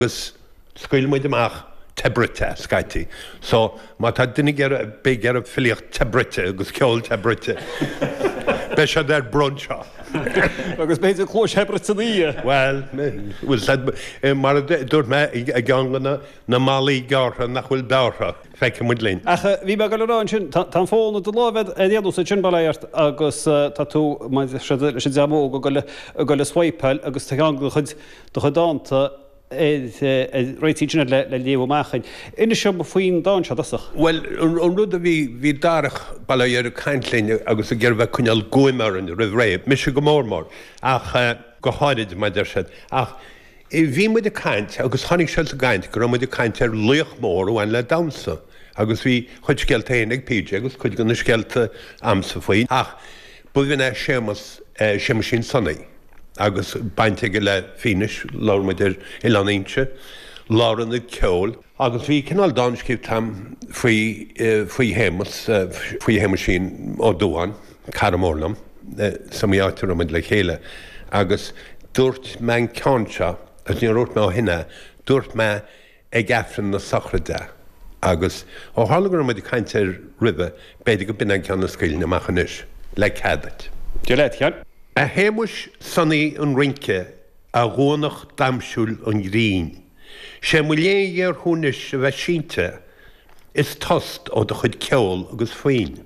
agus scoil muid amach tebrite scaiti. So, má tá duine be ger a filiocht tebrite agus ceol tebrite. Be se der bronseo. Agus beidir chlós hebrite ní. Well, mar dúirt me a gangana na málaí gáirtha nach bhfuil beartha feice muid lín. Acha bhí me go rán sin tá fóna do lábhead a dhéadú sa sin baléirt agus tá tú sé deamó go le swaipeil agus tá gang chud do chudáanta réití sinna le léomh maichain. Ina sem faoin dáin se dasach? Well, an rud a bhí darach baléir a caiintléine agus a ggéirbh chuineal goimar an rih réib, mis go mórmór ach go háid mai der se. Ach bhí muid a caiint agus tháinig se a gaiint go muid a caiint luoch mór bhain le damsa. Agus bhí chuid sceiltainnig PJ agus chuid gona sceilta amsa faoin. Ach, bu bhína sémas sin sannaí. Agus bainte go le finis lámaidir i lenaínse, láran na ceol, agus bhí cinál dánscíb tam faoi hémas sin ó dúhan, caramórlam, sa mí áitir amid le chéile, agus dúirt me an ceanse, as ní rút me ó hinne, dúirt me ag gafran na sachrada. Agus ó hálagur amid caiintear ribbe, beidir go bin an ceanna scailne machanis, le cadat. Dí leit chean? A héimus sannaí an rince a ghónach damsúil an ghrín. Sé mu léar húnis a bheith sínte is tost ó do chud ceol agus faoin.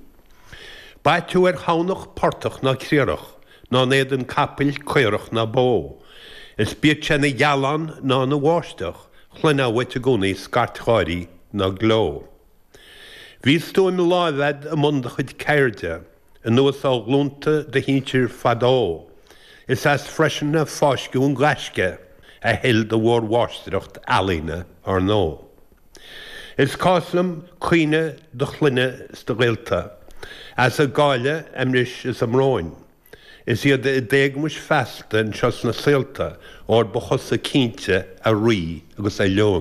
Ba tú hánach portach na críirech ná néad an capil coirech na bó. Is bíad se na gealan ná na bháisteach chluine bhaite gúnaí scartcháirí na gló. Bhí stúin lábhead a munda chud ceirde, a nuas á glúnta de híntir fadó. Is as freisin na fáisciún glasce a hill de bhór bháisteacht alíne ar nó. Is cáslam chuoine do chluine sta ghilta, as a gáile amris is am róin. Is iad a déagmus festa an seos na saolta or bochos a cínte a rí agus a leon.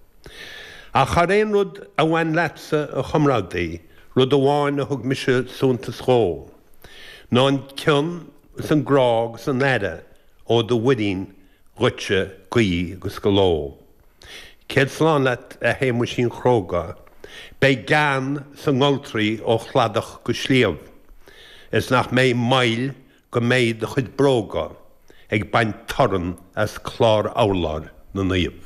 A charéon rud a bhain leatsa a chomrádaí, rud a bháin a thug mise súnta scó. Ná an cion san grág san éire ó do bhuidín rute gaí agus go ló. Céad slán leat a héimu sin chróga, bei gan san ngoltraí ó chladach go slíomh. Is nach mé mail go méid a chud bróga ag baint toran as chlár álar na naomh.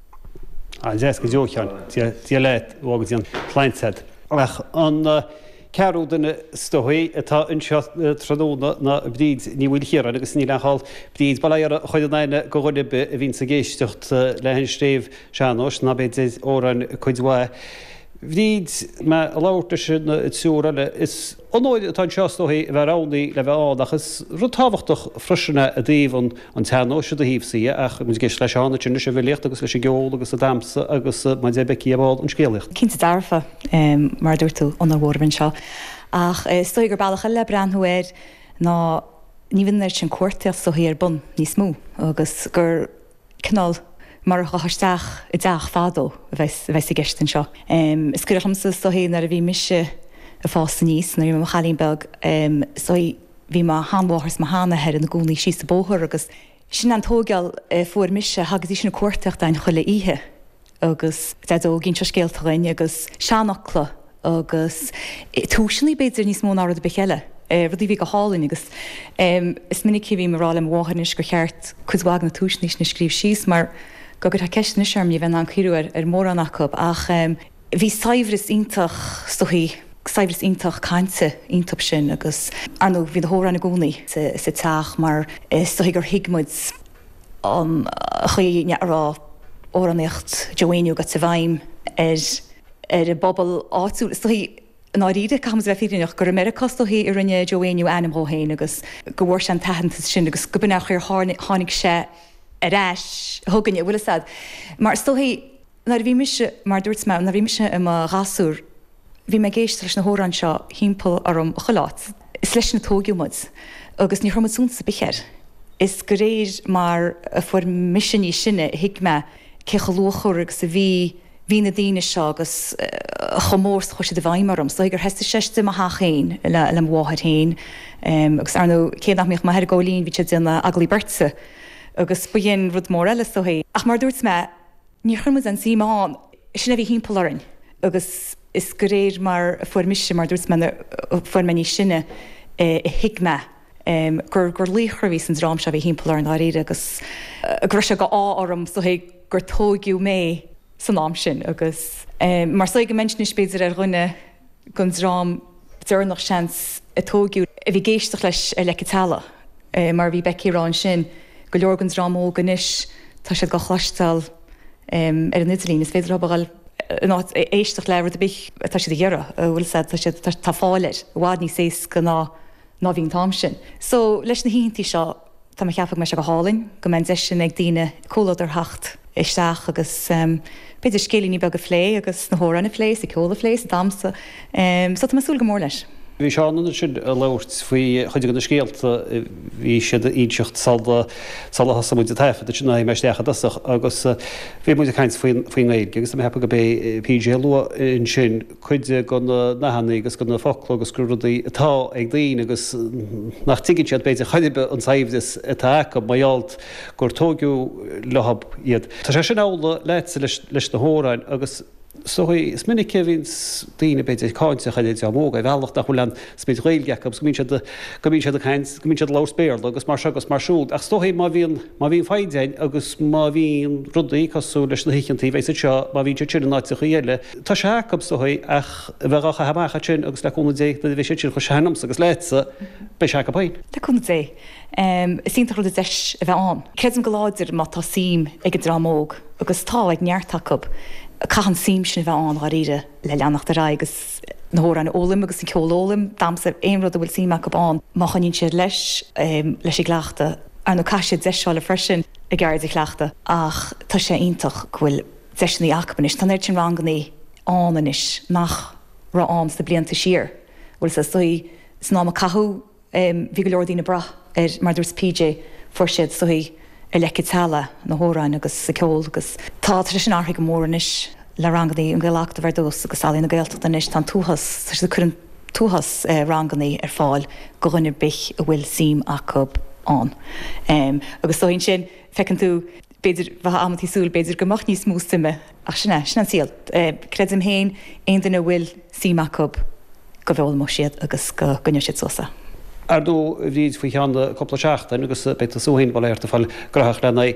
An zes go dúchan, tí leit ógad an plainsed. Ach an cearú duna stohaí atá anseo tradóna na bríd ní bhfuil chéar agus ní leáil bríd baléir chuid naine go ghuiibe a bhín sa géistecht le hen stréh seanós na beidir óran chuidhá. Bríd me a láirta sin tsúra le is anóid atá seostóí bheit ránaí le bheith áachas rutáhachtach freisinna a dtíomh an teanóise a híomhsaí ach mu gis leis anna sinna sé bhléocht agus leis geol agus a damsa agus mai dé becí bháil an scéalacht. Cinnta darfa mar dúirtú an bhórban seo. Ach stoi gur bailach le breanhuair ná ní bhíonn sin cuairteach so hir bun níos mú agus gur canál mar a chasteach I deach fádó bheits I gestan seo. Is gur chamsa so hé ar a bhí mise a fásta níos na mar chalín beg so bhí má hámháthirs má hána heir na gúnaí síos sa bóthir agus sin an tógeal fuair mise hagus í sin na cuairteach dain chuile ihe agus ó ginn se scéaltaghine agus seanachla agus túisinaí beidir níos mó árad bechéile. Rudí bhí go hálainn agus is minic bhí marráil am bháhanis go cheart chudhág na túisnís na scríb síos mar go gur ceist na searm ní bheith an chuúir mór annachb ach bhí saibhris ítach stoí saibhris ítach caiinte ítop sin agus anú bhí thóra na gúnaí sa teach mar stoí gur hiigmuid an chuoine ará óraníocht Joanú go sa bhaim a bobbal áú stoí náíide chas bheith fiúneach gur Americastó hí ar rinne Joanú animmóhéin agus go bhór an tahananta sin agus go bunach ar tháinig sé a ráis thuganne bhfuil sad. Mar stohí nar bhí mise mar dúirt me na bhí mise am gasúr bhí me géist leis na hórán seo hímpel arm choláat. Is leis na tógiúmod agus ní chromaún sa bicheir. Is go réir mar a fuair misisiní sinne hiic me cechalóchúr agus sa bhí na daine seo agus chomórs chuise de bhaimmarm, so gur heiste seiste a hachéin le mháthir hain agus arnú céadach méoch maithir ggólín bhí sé déanna aglí bertsa agus buon rud mór eile so hé. Ach mar dúirt me ní chummas an síán sinna bhí hímpolarin agus is go réir mar fuairmise mar dúirt man fuairmaní sinne hiigme gur líchirhí an rám se bhí hímpolarin á réide agus gur se go áorm so gur tógiú mé san am sin agus mar so go mensin spéidir ar rinne gon rám dúnach seans a tógiú a bhí géisteach leis lecitala mar bhí becírán sin go leorgan rám ó ganis tá sé go chhlaistal ar an Italín is féidir abagal éisteach leir a bích tá sé dhearra bhfuil tá fáilir bhád ní sééis go ná bhín tám sin. So leis na híntí seo tá cheappa me se go hálainn go men sin ag dtíine cóladar hacht isteach agus beidir scélíní be go phlé agus na hóranna phlés i cóla phlés a damsa so tá súl go mór leis. Bhí seán sin a leirt faoi chuide go scéalta bhí siad íseocht sal muid a taifa sinna meistecha dasach agus bhí muid a caiint faoin éid, agus am hepa go bé PG lua in sin chuide go nahanana agus go na folkló agus scrúdaí atá ag daon agus nach tuigiid siad beidir chaidibe an saimhdas atá go maialt gur tógiú lehab iad. Tá sé sin ála leitsa leis na hóráin agus so is minic víns daine beidir cáinte chaide móga bhealach nach chulean smid réilgeach go mín se láspéir agus mar agus marsúd ach stohé má bhíon feidein agus má bhíon rudaí cosú leis na hiintí bhééis seo má bhín sin náte chuile. Tá se hacab stohé ach bheitcha habacha sin agus leúna dé na bhí sin chu senams agus leitsa be se pain. Táúna dé. Sínta chud deis a bheith an. Credim go láidir má tá sim ag go drámóg agus tá ag neartachab caihan sim sin bheith an ríide le leannach rá agus na hóranna ólim agus an ceolólim damsa éonrad a bhfuil síach go an má chanín siad leis leis i gleachta ar nó caiisiad deáil a freisin a gceir i gleachta ach tá sé ionintach bhfuil deisnaí acabanis tá sin ranganí ánanis nach ra am sa blianta siar bhfuil sa soí ná a cathú bhí go leordína brath mar dúirs PJ for siad soí lecitala na hóráin agus sa ceol agus tá sin áthaigh go mórnis le ranganí an gaiachta bhardós agus salína gailta inis tá túhas chun túhas ranganí ar fáil go rinne bich a bhfuil sim acab an. Agus sóhinn sin fecinn tú beidir bheit amtí súil beidir go mocht níos smústiime ach sinna síal. Credim héin aon duine bhfuil sim acab go bhfuil mo siad agus go gunne siad sosa. Ardú bhríd faoi cheanna coppla seachtain agus beit súhain bhil ar fáil graach lena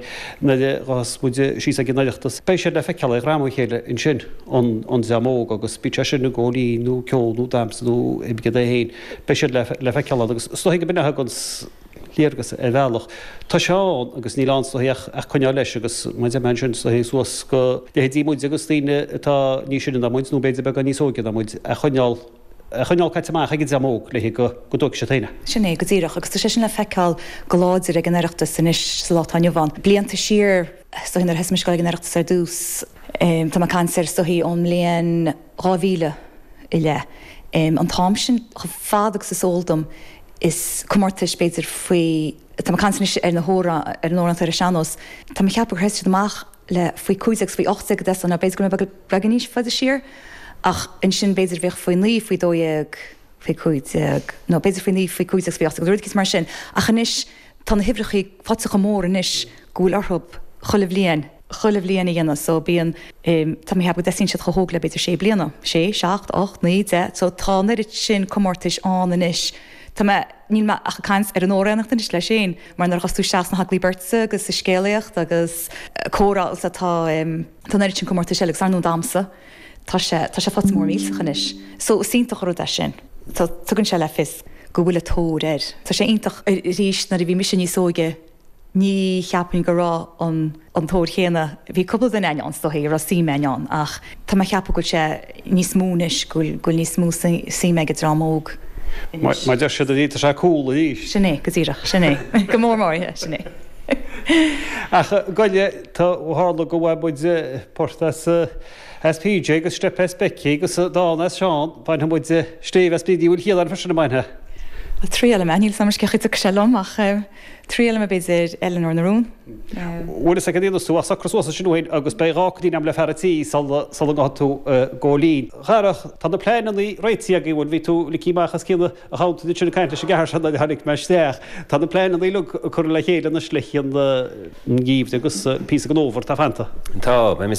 muide sí a gnéireachtas. Bééis sé le feiceala rámú chéile in sin an deamóg agus bí sin na ggóí nó ceolú damsú ibige é héin. Bééis sé le feiceala agus stoigh go binethe gons léargus a bhealach. Tá seán agus ní lánstoíoch a chuine leis agus mu men sin suas go dí muid agus tíine tá ní sin a muid nó beidir be níos ógin a muid a chuineáil chuineáil caiiteach ag deamóg le go dú se taine. Sinné go dtíireach agus sé sin le feiceáil go láidir ag an iireachta san is látáine bhain. Blianta siar stohinnar heismeáil an iireachta ar dús Tá cancer stohí ón mléon ráhíle i le. An tám sin fádaach sa sóldam is cumartas beidir faoi tá cancer ar na hóra ar nóran ar seanos. Tá cheappa heiste amach le faoi cuiideach faoi 8 de an beidir go breganíos fada siar. Ach in sin beidir bheith faoi ní faoi dóag faoi cuideag nó beidir faoi ní faoi cuideag faoi 8 ruúdgus mar sin. Ach inis tá na hibrechaí fatsa go mór inis gúil orthb chulah bliana dhéana so bíon tá mé hebh deín siad chothóg le beidir sé bliana. 6, 7, 8, 9, 10 so tá neidir sin comórtais an inis. Tá ní a caiins ar an órénachta is lei sin, mar nar gasú seas na haglí bertsa agus sa scéalaocht agus córa tá neidir sin comórtais se anú damsa. Tá sé fat mór mílchanis. So síntaach ru sin. Tá tugann se le fis go bhfuil a tóir ar. Tá sé intach ríist na bhí mis ní sóige ní cheapan go rá an tóir chéna. Bhí cuppa den eileán do hé ra sí meán ach tá cheappa go sé níos múnis goil níos mú sí me go drámóg. Má de sé dí se cool ríis. Sinné go tíireach sinné go mórmórthe sinné. Ach goile tá hála go bhhaid buide portas SPJ agus strep SPC agus dána seán bain muid stéh SPD bhfuil chéad ar fesin maithe. Tríala níl sam cecha selum ach tríala beidir Eleanor narún. Bhfuil a dtíanú sú a sacrasúsa sinúin agus berácadí am le ferratí sal tú ggólín. Charach tá na pléinaí réití a bhfuil ví tú le cíachchas cíile a háú sinna caiinte sé gahar se hanig meisteach. Tá na pléinaí lu chu le chéad na slichan gíomh agus pí an óhar tá fanta. Tá